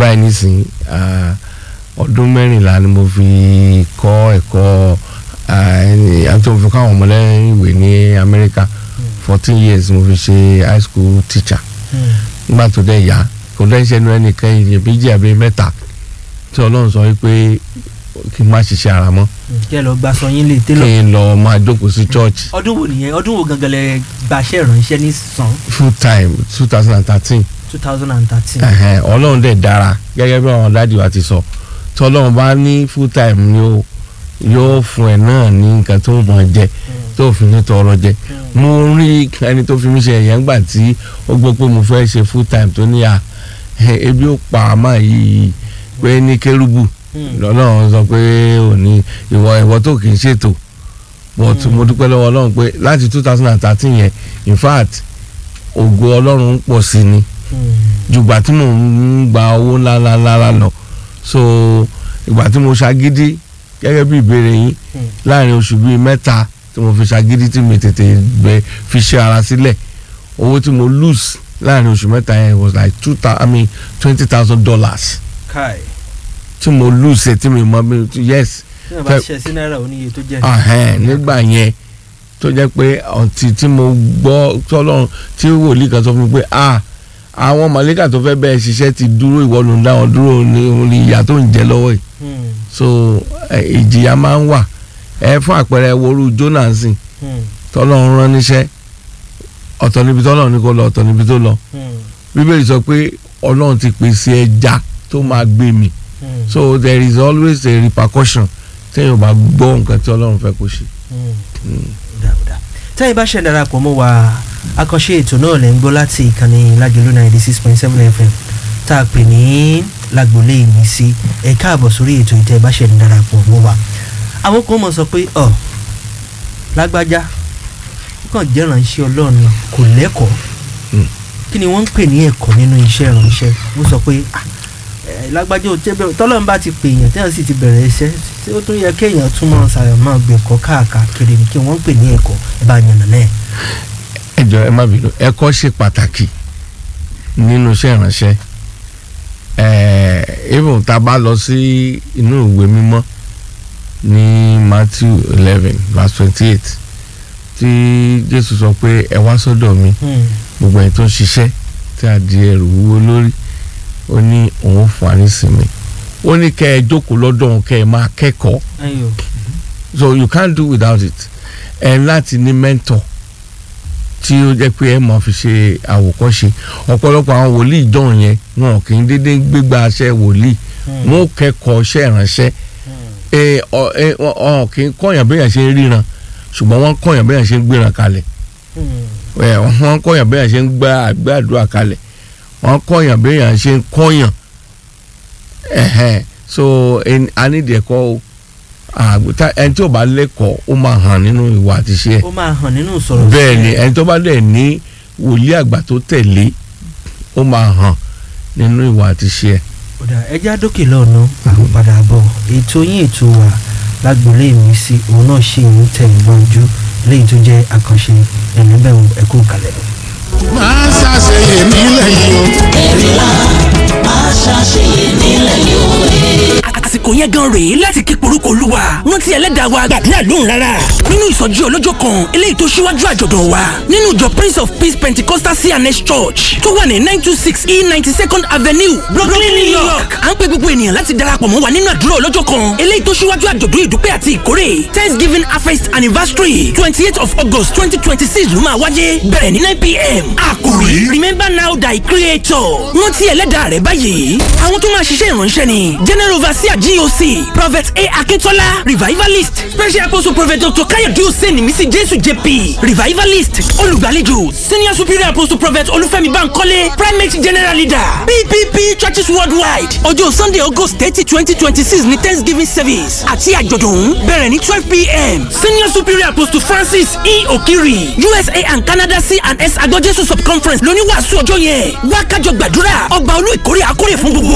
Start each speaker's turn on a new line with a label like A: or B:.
A: báyìí nísìnyí ọdún 14 ni mo fi kọ́ ẹ̀kọ́ àti mo fi kọ́ àwọn ọmọlẹ́yìn ìwé ní Amẹ́ríkà 14 years mo fi ṣe high school teacher nígbà tó dẹ̀ yá kò dẹ́ ṣe ẹnu ẹnìkan ìyèméjì àbí mẹ́ta tí Ọlọ́run sọ wípé kí n má ṣiṣẹ́ ara mọ́.
B: kí ẹ lọ gba sọ yín lè télọ̀.
A: kí n lọ máa jókòó sí church.
B: ọdún wo nìyẹn ọdún wo gangan lẹ gbaṣẹ́ ìrànṣẹ́ ní sàn.
A: full time 2013.
B: 2013.
A: Ọlọ́run dẹ̀ dára gẹ́gẹ́ bí àwọn dáàdi wa ti sọ tí Ọlọ́run bá ní full time ni yóò fún ẹ náà ní nǹkan tó mọ̀ jẹ tó fi ní tọrọ jẹ. mo rí ẹni tó fi mí ṣe ẹ̀yẹ́ ńgbà tí ó gbọ́ pé mo fẹ́ ṣe full time tó ní ebi ó pa àmọ́ yìí pé ní kérúbù lọ́lọ́run sọ pé òní ìwọ tó kì í ṣètò but mo dúpẹ́ lọ́wọ́ Ọlọ́run pé láti 2013 yẹn in fact ògo Ọlọ́run ń pọ̀ sí ni jùgbà tí mo ń gba owó ńláńlá lọ so ìgbà tí mo ṣagídí gẹ́gẹ́ bí ìbéèrè yín láàrin oṣù bíi 3 tí mo fi ṣagídí tí mi tètè fi ṣe ara sílẹ̀ owó tí mo lose láàrin oṣù 3 yẹn was like $20,000.
B: kai
A: tí mo lose tí mi mọ bí yes.
B: tí wọ́n bá ṣe sí náírà oníye tó jẹ́.
A: nígbà yẹn tó jẹ́ pé ọ̀tí tí mo gbọ́ tọ́lọ́run tí wòlíì kan sọ fún mi pé àwọn màlíkà tó fẹ́ bẹ́ẹ̀ ṣiṣẹ́ ti dúró ìwọ ló ń dá wọn dúró ní ìyà tó ń jẹ lọ́wọ́ yìí so ìjìyà máa ń wà fún àpẹẹrẹ woru Jónásì tọ́lọ́run rán níṣẹ́ ọ̀tọ̀ níbi tọ́lọ́run ní kó lọ ọ̀tọ̀ níbi tó lọ Bíbélì sọ pé Ọlọ́run ti pèsè ẹja tó máa gbé mi so there is always a repercussion tẹ́yìn ò bá gbọ́ nǹkan tí Ọlọ́run fẹ́ kó ṣe.
B: tẹ́yìn bá ṣe darapọ̀ mọ́ wa àkànṣe ètò náà lẹ́ ń gbọ́ láti ìkànnì Lágelú 96.7 FM tá a pè ní lágbolé ìmísí ẹ káàbọ̀ sórí ètò ìtẹ́ bá ṣe darapọ̀ mọ́ wa. àwọn kan mọ̀ sọ pé lágbájá kàn jẹ́ ìránṣẹ́ Ọlọ́run kò lẹ́kọ̀ọ́ kí ni wọ́n ń pè ní ẹ̀kọ́ nínú iṣẹ́ ìránṣẹ́ wọ́n sọ pé lágbájá ò tẹ́ bẹ̀rẹ̀ tọ́lọ́run bá ti pè èèyàn tẹ́yàn sì ti bẹ̀rẹ̀ iṣẹ́ tí ó tún yẹ kéèyàn tún máa ṣàyàn máa gbẹ̀kọ́ káàkiri ní kí wọ́n ń pè ní ẹ̀kọ́ ẹ bá yànnà náà.
A: ẹ jọ̀ọ́ ẹ má bínú ẹ̀kọ́ ṣe pàtàkì nínú iṣẹ́ ìránṣẹ́ even tá a bá lọ sí inú ìwé mímọ́ ní Matthew 11:28 tí Jésù sọ pé ẹ wá sọ́dọ̀ mi gbogbo ẹ̀ tó ń ṣiṣẹ́ tí a di ẹrù wúwo lórí ó ní òun fún wa nísinmi ó ní kẹ́ ẹ jókòó lọ́dọ̀ òun kẹ́ ẹ máa kẹ́kọ̀ọ́ so you can't do without it ẹ láti ní mentor tí ó jẹ́ pé ẹ máa fi ṣe àwòkọ́ṣe ọ̀pọ̀lọpọ̀ àwọn wòlíì ìjọ́un yẹn wọn kì í dédé gbégbá aṣẹ́ wòlíì wọn ò kẹ́kọ̀ọ́ iṣẹ́ ìránṣẹ́ wọn kì í kọ́yàn béèyàn ṣe ń ríran ṣùgbọ́n wọ́n kọ́yàn béèyàn ṣe ń gbéran kalẹ̀ wọ́n kọ́yàn béèyàn ṣe ń gbàdúrà kalẹ̀ wọ́n kọ́yàn béèyàn ṣe ń kọ́yàn so a nídìí ẹ̀kọ́ o ẹni tí ó bá lẹ́kọ̀ọ́ ó máa hàn nínú ìwà àti iṣẹ́ ẹ̀.
B: ó máa hàn nínú ìsọ̀rọ̀.
A: bẹ́ẹ̀ ni ẹni tó bá dẹ̀ ní wòlíì àgbà tó tẹ̀lé ó máa hàn nínú ìwà àti iṣẹ́ ẹ̀.
B: ọ̀dà ẹja dókè lọ́nà àwọn padà bọ̀ ètò yín ètò wa lágbolé ìmísí òun náà ṣì ń tẹ̀ ìgbọ́njú léyìí tó jẹ́ àkànṣe ẹ̀mí bẹ̀rù ẹ̀kú kalẹ̀.
C: máa ṣàṣeyẹ nílẹ̀ yìí o.
D: ẹ̀rìlá máa ṣàṣeyẹ nílẹ̀ yìí o. àsìkò yẹn gan rèé láti kí porúkọ Olúwa rántí ẹlẹ́dàá wa gbàdúrà lóhùn rárá nínú ìsọjí ọlọ́jọ́ kan eléyìí tó ṣíwájú àjọ̀dún wa nínú ìjọ Prince of Peace Pentecostal CNS Church tó wà ní 926 92nd Avenue Brooklyn, New York. à ń pe gbogbo ènìyàn láti darapọ̀ mọ́ wa nínú àdúrà ọlọ́jọ́ kan eléyìí tó ṣíwájú àjọ̀dún ìdúpẹ́ àti ìkórè Thanksgiving Harvest Anniversary 28th of August 2026 ló máa wáyé bẹ̀rẹ̀ ní 9 p.m. àkòrí Remember Now Thy Creator rántí ẹlẹ́dàá rẹ báyìí àwọn tó máa ṣiṣẹ́ ìránṣẹ́ ni General Overseer GOC Prophet A. Akintola Revivalist Special Apostle Prophet Dr. Kayode Osenimisi Jesu JP Revivalist olùgbàlejò Senior Superior Apostle Prophet Olúfẹ́mi Bankole Primate General Leader PPP Churches Worldwide ọjọ́ Sunday August 30 2026 ní Thanksgiving Service àti àjọ̀dún bẹ̀rẹ̀ ní 12 p.m. Senior Superior Apostle Francis E. Okiri USA and Canada C&S Agbojesu Subconference lóníwàásù ọjọ́ yẹn wá kájọ gbàdúrà ọba olú ìkórè akórè fún gbogbo